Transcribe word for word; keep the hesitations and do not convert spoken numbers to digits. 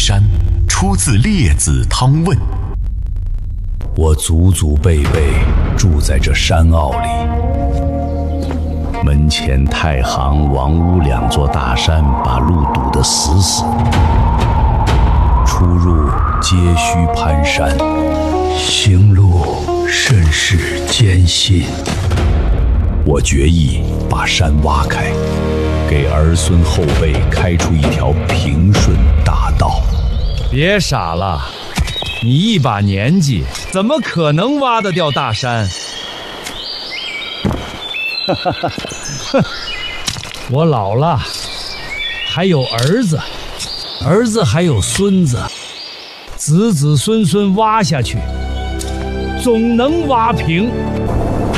山，出自《列子·汤问》。 我祖祖辈辈住在这山坳里，门前太行、王屋两座大山把路堵得死死的，出入皆需攀山，行路甚是艰辛。我决意把山挖开，给儿孙后辈开出一条平顺大道。 别傻了，你一把年纪，怎么可能挖得掉大山？哈哈哈！哼，我老了，还有儿子，儿子还有孙子，子子孙孙挖下去，总能挖平。